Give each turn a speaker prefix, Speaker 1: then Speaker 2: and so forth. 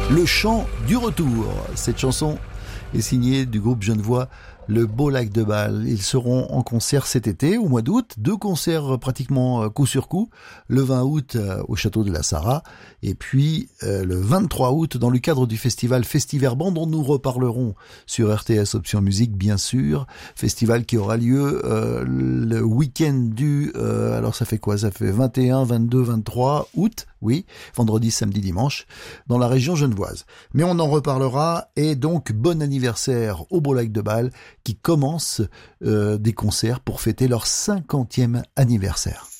Speaker 1: Le chant du retour. Cette chanson est signée du groupe genevois Le Beau Lac de Bâle. Ils seront en concert cet été, au mois d'août. 2 concerts pratiquement coup sur coup. Le 20 août au Château de la Sarraz. Et puis le 23 août dans le cadre du festival Festiverband dont nous reparlerons sur RTS Option Musique, bien sûr. Festival qui aura lieu le week-end du... alors ça fait quoi? Ça fait 21, 22, 23 août. Oui, vendredi, samedi, dimanche, dans la région genevoise. Mais on en reparlera, et donc bon anniversaire au Beau Lac de Bâle qui commence des concerts pour fêter leur 50e anniversaire.